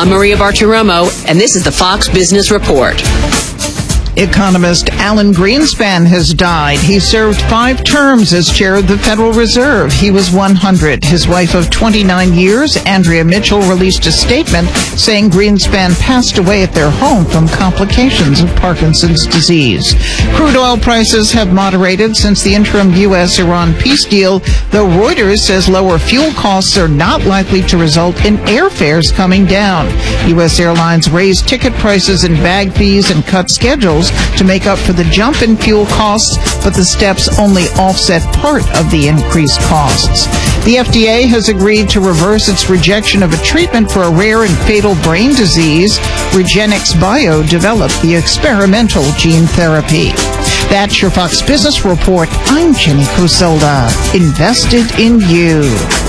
I'm Maria Bartiromo, and this is the Fox Business Report. Economist Alan Greenspan has died. He served 5 terms as chair of the Federal Reserve. He was 100. His wife of 29 years, Andrea Mitchell, released a statement saying Greenspan passed away at their home from complications of Parkinson's disease. Crude oil prices have moderated since the interim U.S.-Iran peace deal, though Reuters says lower fuel costs are not likely to result in airfares coming down. U.S. airlines raised ticket prices and bag fees and cut schedules to make up for the jump in fuel costs, but the steps only offset part of the increased costs. The FDA has agreed to reverse its rejection of a treatment for a rare and fatal brain disease. REGENXBIO developed the experimental gene therapy. That's your Fox Business Report. I'm Jenny Cruzelda. Invested in you.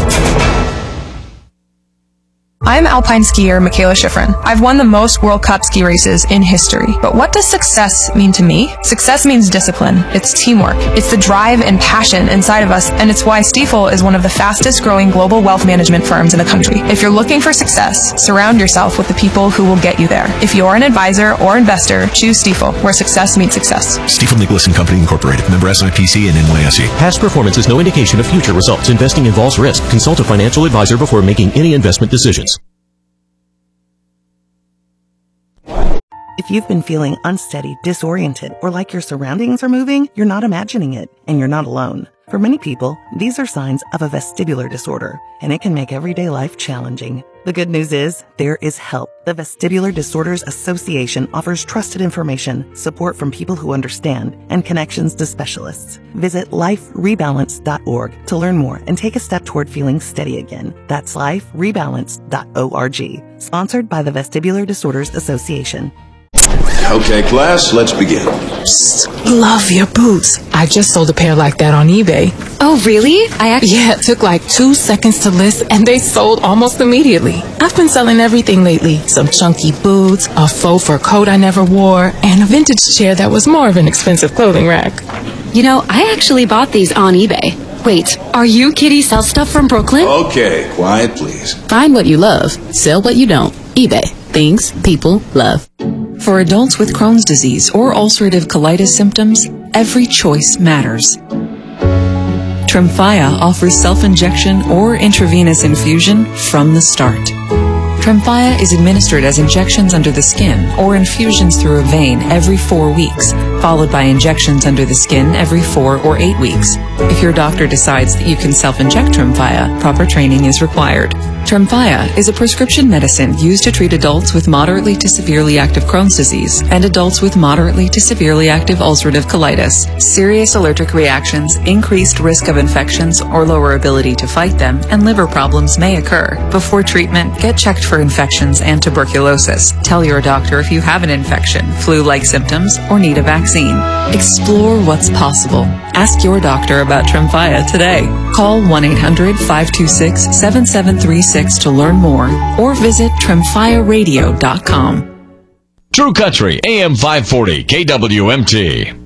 I'm alpine skier Michaela Schifrin. I've won the most World Cup ski races in history. But what does success mean to me? Success means discipline. It's teamwork. It's the drive and passion inside of us, and it's why Stifel is one of the fastest growing global wealth management firms in the country. If you're looking for success, surround yourself with the people who will get you there. If you're an advisor or investor, choose Stifel, where success meets success. Stifel Nicholas and Company Incorporated. Member SIPC and NYSE. Past performance is no indication of future results. Investing involves risk. Consult a financial advisor before making any investment decisions. If you've been feeling unsteady, disoriented, or like your surroundings are moving, you're not imagining it, and you're not alone. For many people, these are signs of a vestibular disorder, and it can make everyday life challenging. The good news is, there is help. The Vestibular Disorders Association offers trusted information, support from people who understand, and connections to specialists. Visit liferebalance.org to learn more and take a step toward feeling steady again. That's liferebalance.org. Sponsored by the Vestibular Disorders Association. Okay, class, let's begin. Psst, love your boots. I just sold a pair like that on eBay. Oh, really? Yeah, it took like 2 seconds to list, and they sold almost immediately. I've been selling everything lately. Some chunky boots, a faux fur coat I never wore, and a vintage chair that was more of an expensive clothing rack. You know, I actually bought these on eBay. Wait, are you Kitty Sell Stuff from Brooklyn? Okay, quiet, please. Find what you love. Sell what you don't. eBay. Things people love. For adults with Crohn's disease or ulcerative colitis symptoms, every choice matters. Tremfya offers self-injection or intravenous infusion from the start. Tremfya is administered as injections under the skin or infusions through a vein every 4 weeks, followed by injections under the skin every 4 or 8 weeks. If your doctor decides that you can self-inject Tremfya, proper training is required. Tremfya is a prescription medicine used to treat adults with moderately to severely active Crohn's disease and adults with moderately to severely active ulcerative colitis. Serious allergic reactions, increased risk of infections or lower ability to fight them, and liver problems may occur. Before treatment, get checked for infections and tuberculosis. Tell your doctor if you have an infection, flu-like symptoms, or need a vaccine. Explore what's possible. Ask your doctor about Tremfya today. Call 1-800-526-7736 to learn more or visit TremfyaRadio.com. True Country, AM 540, KWMT.